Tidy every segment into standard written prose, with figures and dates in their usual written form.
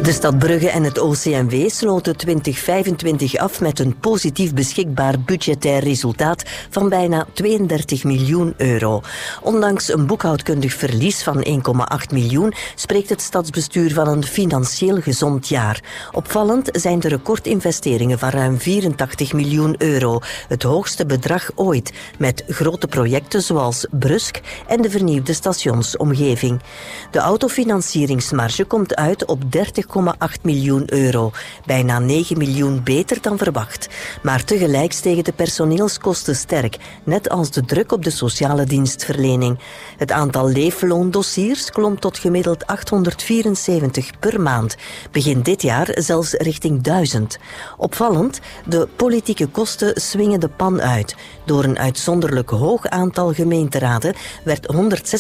De stad Brugge en het OCMW sloten 2025 af met een positief beschikbaar budgetair resultaat van bijna 32 miljoen euro. Ondanks een boekhoudkundig verlies van 1,8 miljoen spreekt het stadsbestuur van een financieel gezond jaar. Opvallend zijn de recordinvesteringen van ruim 84 miljoen euro, het hoogste bedrag ooit, met grote projecten zoals Brusk en de vernieuwde stationsomgeving. De autofinancieringsmarge komt uit op 30,8 miljoen euro. Bijna 9 miljoen beter dan verwacht. Maar tegelijk stegen de personeelskosten sterk, net als de druk op de sociale dienstverlening. Het aantal leefloondossiers klom tot gemiddeld 874 per maand. Begin dit jaar zelfs richting 1000. Opvallend, de politieke kosten swingen de pan uit. Door een uitzonderlijk hoog aantal gemeenteraden werd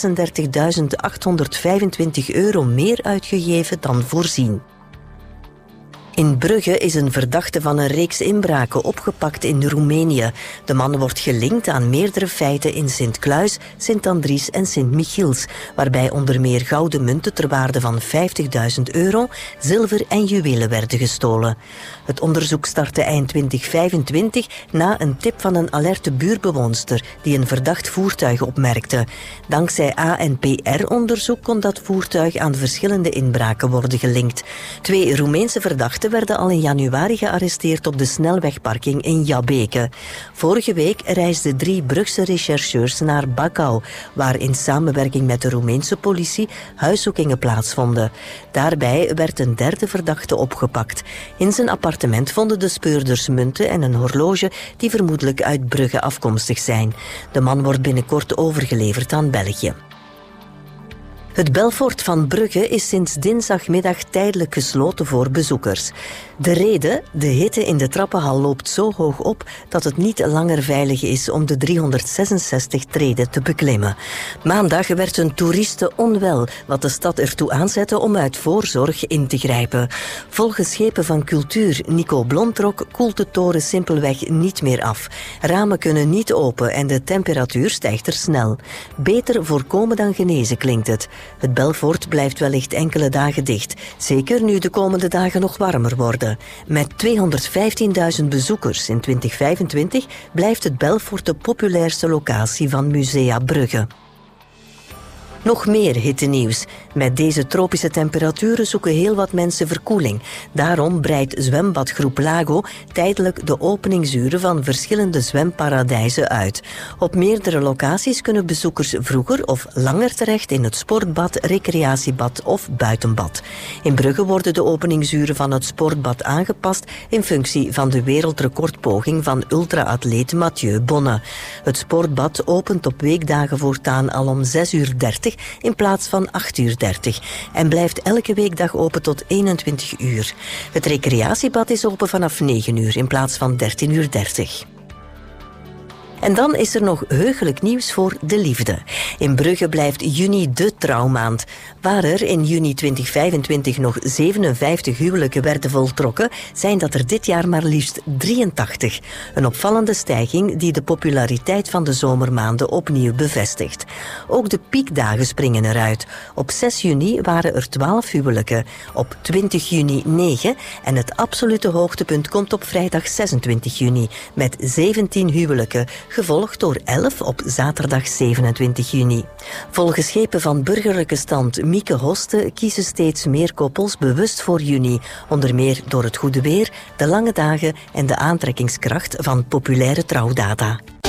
136.825 euro meer uitgegeven dan voorzien. In Brugge is een verdachte van een reeks inbraken opgepakt in Roemenië. De man wordt gelinkt aan meerdere feiten in Sint-Kluis, Sint-Andries en Sint-Michiels, waarbij onder meer gouden munten ter waarde van 50.000 euro, zilver en juwelen werden gestolen. Het onderzoek startte eind 2025 na een tip van een alerte buurtbewoonster die een verdacht voertuig opmerkte. Dankzij ANPR-onderzoek kon dat voertuig aan verschillende inbraken worden gelinkt. 2 Roemeense verdachten werden al in januari gearresteerd op de snelwegparking in Jabbeke. Vorige week reisden 3 Brugse rechercheurs naar Bacau, waar in samenwerking met de Roemeense politie huiszoekingen plaatsvonden. Daarbij werd een 3e verdachte opgepakt. In zijn appartement vonden de speurders munten en een horloge die vermoedelijk uit Brugge afkomstig zijn. De man wordt binnenkort overgeleverd aan België. Het Belfort van Brugge is sinds dinsdagmiddag tijdelijk gesloten voor bezoekers. De reden? De hitte in de trappenhal loopt zo hoog op dat het niet langer veilig is om de 366 treden te beklimmen. Maandag werd een toeriste onwel, wat de stad ertoe aanzette om uit voorzorg in te grijpen. Volgens schepen van cultuur Nico Blontrok koelt de toren simpelweg niet meer af. Ramen kunnen niet open en de temperatuur stijgt er snel. Beter voorkomen dan genezen, klinkt het. Het Belfort blijft wellicht enkele dagen dicht, zeker nu de komende dagen nog warmer worden. Met 215.000 bezoekers in 2025 blijft het Belfort de populairste locatie van Musea Brugge. Nog meer hittenieuws. Met deze tropische temperaturen zoeken heel wat mensen verkoeling. Daarom breidt zwembadgroep Lago tijdelijk de openingsuren van verschillende zwemparadijzen uit. Op meerdere locaties kunnen bezoekers vroeger of langer terecht in het sportbad, recreatiebad of buitenbad. In Brugge worden de openingsuren van het sportbad aangepast in functie van de wereldrecordpoging van ultra-atleet Mathieu Bonne. Het sportbad opent op weekdagen voortaan al om 6:30 in plaats van 8:30 en blijft elke weekdag open tot 21 uur. Het recreatiebad is open vanaf 9 uur in plaats van 13:30. En dan is er nog heugelijk nieuws voor de liefde. In Brugge blijft juni de trouwmaand. Waar er in juni 2025 nog 57 huwelijken werden voltrokken, zijn dat er dit jaar maar liefst 83. Een opvallende stijging die de populariteit van de zomermaanden opnieuw bevestigt. Ook de piekdagen springen eruit. Op 6 juni waren er 12 huwelijken, op 20 juni 9 en het absolute hoogtepunt komt op vrijdag 26 juni met 17 huwelijken, gevolgd door 11 op zaterdag 27 juni. Volgens schepen van burgerlijke stand Mieke Hoste kiezen steeds meer koppels bewust voor juni, onder meer door het goede weer, de lange dagen en de aantrekkingskracht van populaire trouwdata.